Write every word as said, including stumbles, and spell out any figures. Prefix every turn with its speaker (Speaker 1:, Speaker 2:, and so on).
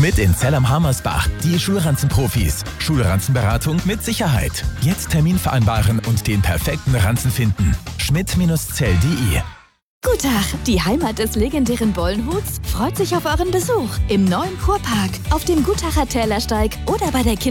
Speaker 1: Mit in Zell am Harmersbach, die Schulranzenprofis. Schulranzenberatung mit Sicherheit. Jetzt Termin vereinbaren und den perfekten Ranzen finden. schmidt Zell punkt de.
Speaker 2: Gutach, die Heimat des legendären Bollenhuts, freut sich auf euren Besuch im neuen Kurpark, auf dem Gutacher Tälersteig oder bei der Kinder